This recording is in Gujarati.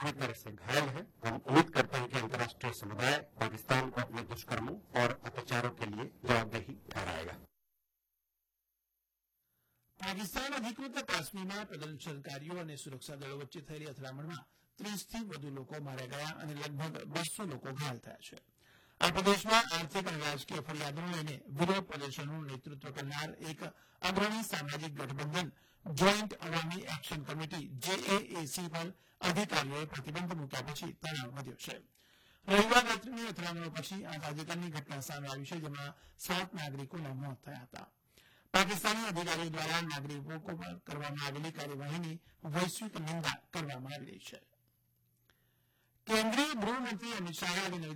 बुरी तरह से घायल है। हम उम्मीद करते हैं कि अंतर्राष्ट्रीय समुदाय पाकिस्तान को अपने दुष्कर्मों और अत्याचारों के लिए जवाबदेही ठहराएगा। પાકિસ્તાન અધિકૃત કાશ્મીરમાં પ્રદર્શનકારીઓ અને સુરક્ષા દળો વચ્ચે થયેલી અથડામણમાં 30થી વધુ લોકો માર્યા ગયા અને લગભગ 200 લોકો ઘાયલ થયા છે. આ પ્રદેશમાં આર્થિક અને રાજકીય ફરિયાદોને લઈને વિરોધ પ્રદર્શનોનું નેતૃત્વ કરનાર એક અગ્રણી સામાજિક ગઠબંધન joint Awami action committee JAAC પર અધિકારીઓએ પ્રતિબંધ મૂક્યા પછી તણાવ વધ્યો છે. રવિવાર રાત્રિની અથડામણો પછી આ તાજેતરની ઘટના સામે આવી છે, જેમાં 7 નાગરિકોના મોત થયા હતા. પાકિસ્તાની અધિકારીઓ દ્વારા નાગરિકો પર કરવામાં આવેલી કાર્યવાહીની વૈશ્વિક નિંદા કરવામાં આવી રહી છે. કેન્દ્રીય ગૃહમંત્રી અમિત શાહે